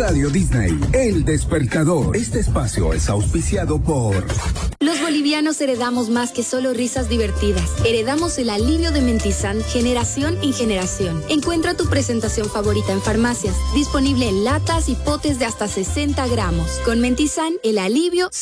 Radio Disney, El Despertador. Este espacio es auspiciado por... Los bolivianos heredamos más que solo risas divertidas. Heredamos el alivio de Mentizan generación en generación. Encuentra tu presentación favorita en farmacias. Disponible en latas y potes de hasta 60 gramos. Con Mentizan, el alivio